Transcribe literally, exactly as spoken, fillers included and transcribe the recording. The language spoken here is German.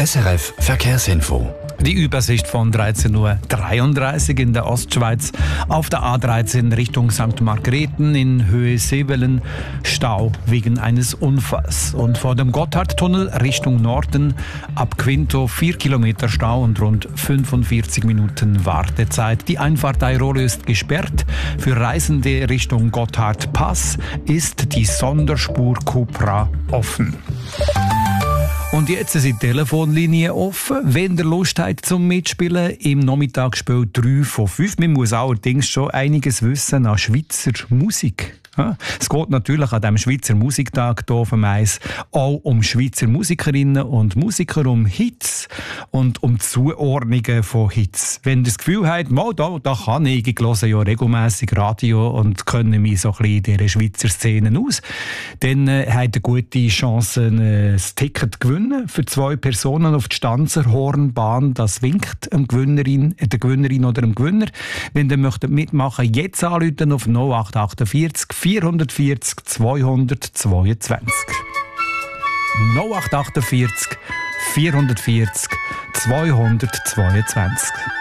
S R F Verkehrsinfo. Die Übersicht von dreizehn Uhr dreiunddreißig in der Ostschweiz. Auf der A dreizehn Richtung Sankt Margrethen in Höhe Sevelen Stau wegen eines Unfalls. Und vor dem Gotthardtunnel Richtung Norden ab Quinto vier Kilometer Stau und rund fünfundvierzig Minuten Wartezeit. Die Einfahrt Airolo ist gesperrt. Für Reisende Richtung Gotthardpass ist die Sonderspur Cupra offen. Und jetzt sind die Telefonlinien offen, wenn ihr Lust habt zum Mitspielen im Nachmittagsspiel drei von fünf. Man muss allerdings schon einiges wissen an Schweizer Musik. Ja, es geht natürlich an diesem Schweizer Musiktag hier auf dem Eis auch um Schweizer Musikerinnen und Musiker, um Hits und um Zuordnungen von Hits. Wenn ihr das Gefühl habt, mal, da, da kann ich, ich höre ja regelmässig Radio und kenne mich so ein bisschen in dieser Schweizer Szene aus, dann äh, habt ihr gute Chancen, äh, das Ticket zu gewinnen für zwei Personen auf die Stanzerhornbahn. Das winkt dem Gewinnerin, äh, der Gewinnerin oder dem Gewinner. Wenn ihr möchtet mitmachen, jetzt anrufen auf null acht achtundvierzig vierhundertvierzig zweihundertzweiundzwanzig. null acht achtundvierzig vierhundertvierzig zweihundertzweiundzwanzig.